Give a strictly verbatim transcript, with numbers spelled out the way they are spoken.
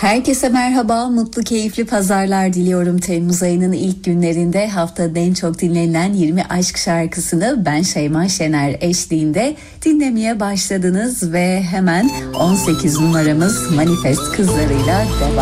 Herkese merhaba, mutlu keyifli pazarlar diliyorum. Temmuz ayının ilk günlerinde haftanın en çok dinlenilen yirmi aşk şarkısını ben Şeyma Şener eşliğinde dinlemeye başladınız ve hemen on sekiz numaramız Manifest Kızları'yla devam.